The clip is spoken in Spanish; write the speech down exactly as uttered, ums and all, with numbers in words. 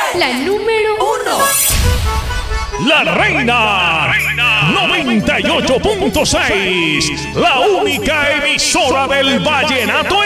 La número uno. La Reina noventa y ocho punto seis, la única emisora del vallenato